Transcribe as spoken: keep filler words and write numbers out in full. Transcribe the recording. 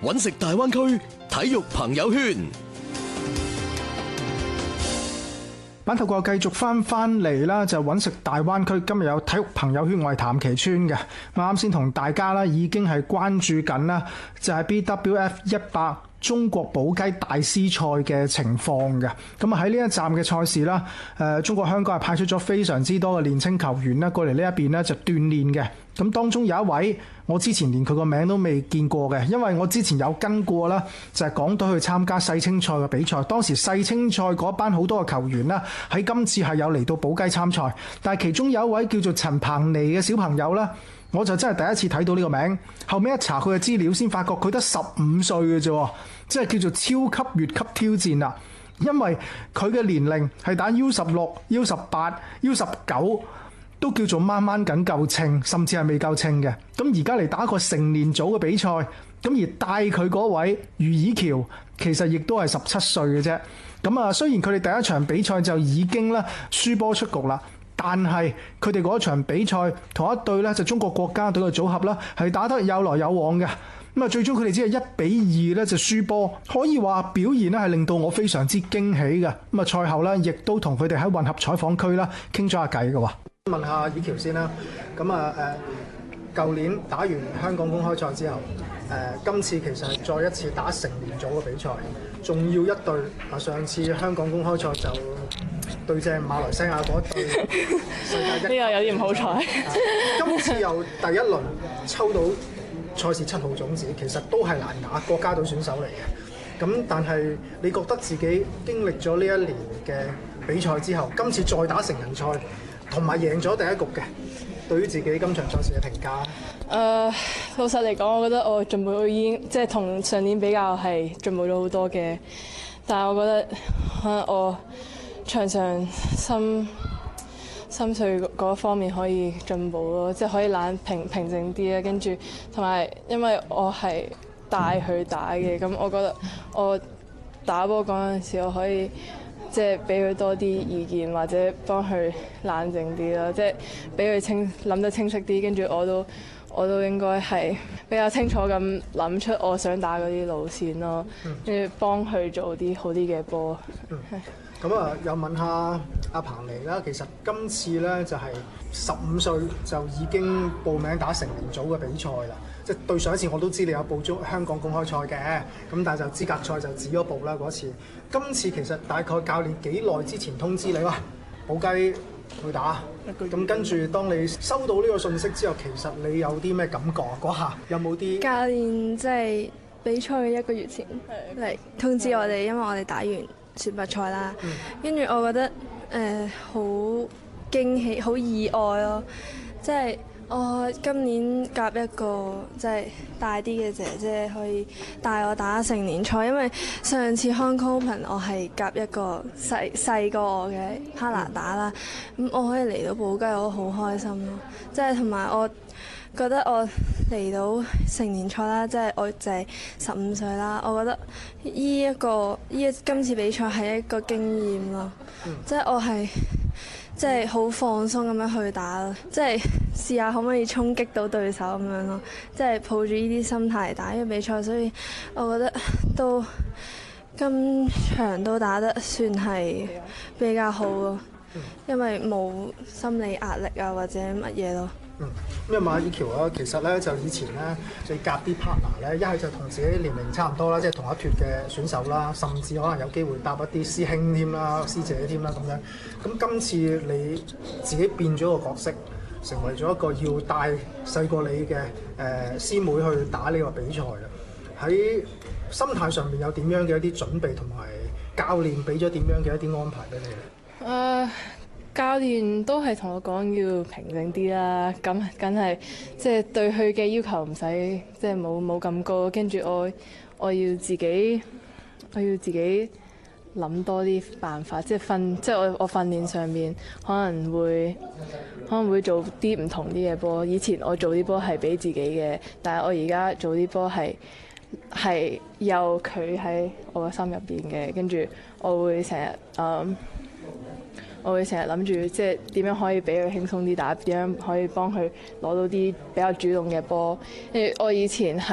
揾食大灣區體育朋友圈。 版頭過繼續翻翻嚟啦，就揾食大灣區。今日有體育朋友圈，我係譚其川嘅。啱先同大家啦，已經係關注緊啦，就係 B W F 一百中國寶雞大師賽嘅情況嘅。咁啊喺呢一站嘅賽事啦，誒中國香港係派出咗非常之多嘅年青球員啦，過嚟呢一邊咧就鍛鍊嘅。咁當中有一位，我之前連佢個名都未見過嘅，因為我之前有跟過啦，就係港隊去參加世青賽嘅比賽。當時世青賽嗰班好多嘅球員啦，喺今次係有嚟到寶雞參賽，但係其中有一位叫做陳鵬尼嘅小朋友啦，我就真係第一次睇到呢個名。後尾一查佢嘅資料，先發覺佢得十五歲嘅啫，即係叫做超級越級挑戰啦。因為佢嘅年齡係打 U 十六、U 十八、U 十九。都叫做掹掹緊夠稱，甚至係未夠稱嘅。咁而家嚟打個成年組嘅比賽，咁而帶佢嗰位余以喬，其實亦都係十七歲嘅啫。咁啊，雖然佢哋第一場比賽就已經咧輸波出局啦，但係佢哋嗰場比賽同一隊咧就中國國家隊嘅組合啦，係打得有來有往嘅。咁啊，最終佢哋只係一比二咧就輸波，可以話表現咧係令到我非常之驚喜嘅。咁啊，賽後咧亦都同佢哋喺混合採訪區啦傾咗下偈嘅喎。問下以喬先啦，咁啊誒，舊年打完香港公開賽之後，誒、呃、今次其實係再一次打成年組嘅比賽，仲要一隊啊！上次香港公開賽就對正馬來西亞嗰隊世界一， 呢個有啲唔好彩。 今次又第一輪抽到賽事七號種子，其實都係難打，國家隊選手嚟嘅。咁但係你覺得自己經歷咗呢一年嘅比賽之後，今次再打成人賽，同埋贏咗第一局嘅，對於自己今場賽事嘅評價？誒、 呃，老實嚟講，我覺得我進步已經即係同上年比較係進步咗好多嘅，但係我覺得可能我場上心心碎嗰方面可以進步咯，即係可以冷平平靜啲啦，跟住同埋因為我係帶佢打嘅，咁我覺得我打波嗰陣時我可以。即係俾佢多啲意見，或者幫佢冷靜啲啦。即係俾佢清諗得清晰啲，跟住我都我都應該係比較清楚咁諗出我想打嗰啲路線咯，跟住幫佢做啲好啲嘅波。 咁啊、嗯，又問下阿彭尼啦。其實今次咧就係十五歲就已經報名打成年組嘅比賽啦。即係對上一次我都知你有報咗香港公開賽嘅，咁但係就資格賽就止咗步啦嗰次。今次其實大概教練幾耐之前通知你話寶雞去打？咁跟住當你收到呢個信息之後，其實你有啲咩感覺啊？嗰下有冇啲？ 教練即係比賽嘅一個月前嚟通知我哋，因為我哋打完選拔賽啦。跟住、嗯、我覺得誒好、呃、驚喜、好意外咯，即係。我今年夾一個即係大啲嘅姐姐可以帶我打成年賽，因為上次 Hong Kong Open 我係夾一個細細過我嘅 partner 打啦，咁我可以嚟到寶雞我好開心咯，即係同埋我覺得我嚟到成年賽啦，即係我就係十五歲啦，我覺得呢一個呢一今次比賽係一個經驗咯，即係我係。即係好放鬆咁樣去打咯，即係試下可唔可以衝擊到對手咁樣咯，即係抱住呢啲心態嚟打呢個比賽，所以我覺得都今場都打得算係比較好咯，因為冇心理壓力啊或者乜嘢咯。 嗯，咁啊馬以喬啊，其實咧就以前咧你夾啲 partner 咧，一係就同自己年齡差唔多啦，即係同一脱嘅選手啦，甚至可能有機會搭一啲師兄添啦、師姐添啦咁樣。咁今次你自己變咗個角色，成為咗一個要帶細過你嘅誒、呃、師妹去打呢個比賽啦。喺心態上面有點樣嘅一啲準備，同埋教練俾咗點樣嘅一啲安排俾你咧？ 誒。Uh, 教練都係同我講要平靜啲啦，咁梗係即係對佢嘅要求唔使即係冇冇咁高，跟住我我要自己我要自己諗多啲辦法，即係訓即係我我訓練上面可能會可能會做啲唔同啲嘅波。以前我做啲波係俾自己嘅，但係我而家做啲波係係有佢喺我個心入邊嘅，跟住我會成日嗯。我會成日諗住即係點樣可以俾佢輕鬆啲打，點樣可以幫佢攞到啲比較主動嘅波。因為我以前係